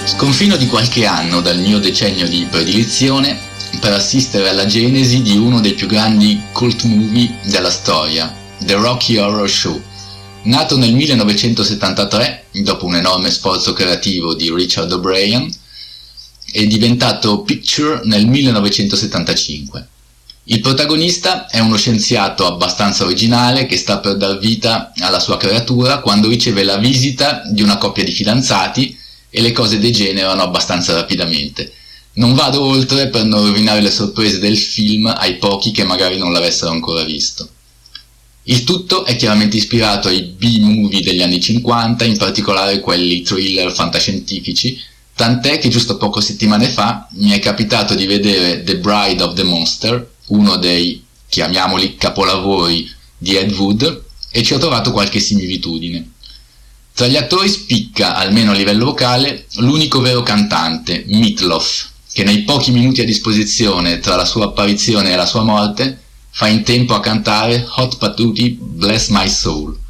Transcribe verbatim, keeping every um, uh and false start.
Sconfino di qualche anno dal mio decennio di predilezione per assistere alla genesi di uno dei più grandi cult movie della storia, The Rocky Horror Show. Nato nel millenovecentosettantatré, dopo un enorme sforzo creativo di Richard O'Brien, è diventato Picture nel millenovecentosettantacinque. Il protagonista è uno scienziato abbastanza originale che sta per dar vita alla sua creatura quando riceve la visita di una coppia di fidanzati e le cose degenerano abbastanza rapidamente. Non vado oltre per non rovinare le sorprese del film ai pochi che magari non l'avessero ancora visto. Il tutto è chiaramente ispirato ai B-movie degli anni cinquanta, in particolare quelli thriller fantascientifici, tant'è che giusto poche settimane fa mi è capitato di vedere The Bride of the Monster, uno dei, chiamiamoli, capolavori di Ed Wood, e ci ho trovato qualche similitudine. Tra gli attori spicca, almeno a livello vocale, l'unico vero cantante, Meat Loaf, che nei pochi minuti a disposizione tra la sua apparizione e la sua morte fa in tempo a cantare Hot Patootie Bless My Soul.